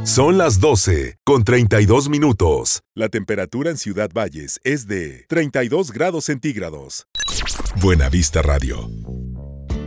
Son las 12:32. La temperatura en Ciudad Valles es de 32 grados centígrados. Buena Vista Radio.